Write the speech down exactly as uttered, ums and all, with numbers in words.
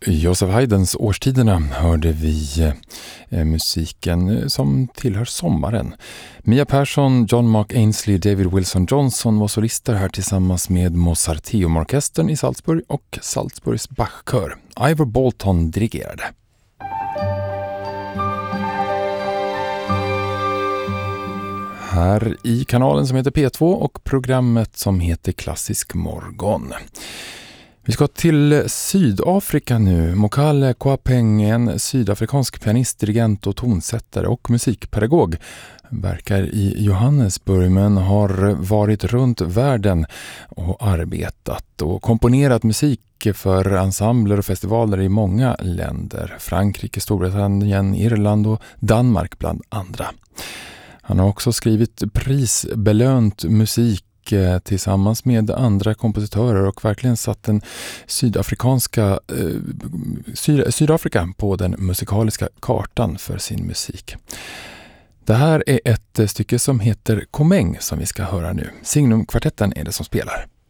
Joseph Haydns Årstiderna hörde vi eh, musiken som tillhör sommaren. Mia Persson, John Mark Ainsley, David Wilson Johnson var solister här tillsammans med Mozarteum-orkestern i Salzburg och Salzburgs Bachkör. Ivor Bolton dirigerade. Här i kanalen som heter P två och programmet som heter Klassisk morgon. Vi ska till Sydafrika nu. Mokale Kwapeng, en sydafrikansk pianist, dirigent och tonsättare och musikpedagog, verkar i Johannesburg men har varit runt världen och arbetat och komponerat musik för ensembler och festivaler i många länder. Frankrike, Storbritannien, Irland och Danmark bland andra. Han har också skrivit prisbelönt musik tillsammans med andra kompositörer och verkligen satt den sydafrikanska eh, Syd- Sydafrika på den musikaliska kartan för sin musik. Det här är ett stycke som heter Komeng som vi ska höra nu. Signum-kvartetten är det som spelar.